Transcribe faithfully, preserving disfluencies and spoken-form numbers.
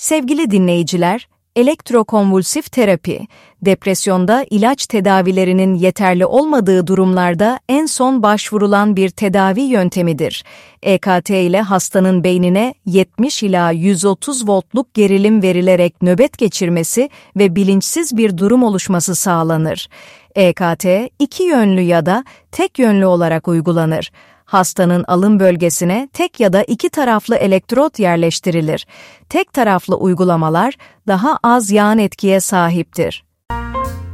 Sevgili dinleyiciler, elektrokonvulsif terapi, depresyonda ilaç tedavilerinin yeterli olmadığı durumlarda en son başvurulan bir tedavi yöntemidir. E K T ile hastanın beynine yetmiş ila yüz otuz voltluk gerilim verilerek nöbet geçirmesi ve bilinçsiz bir durum oluşması sağlanır. E K T iki yönlü ya da tek yönlü olarak uygulanır. Hastanın alın bölgesine tek ya da iki taraflı elektrot yerleştirilir. Tek taraflı uygulamalar daha az yan etkiye sahiptir.